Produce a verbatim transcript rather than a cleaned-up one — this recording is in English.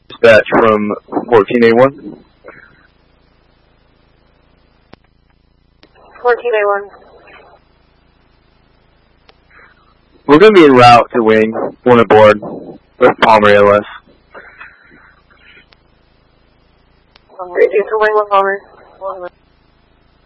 Dispatch from fourteen A one. fourteen A one. We're going to be en route to wing, one aboard, with Palmer A L S. Reduce to wing with Palmer.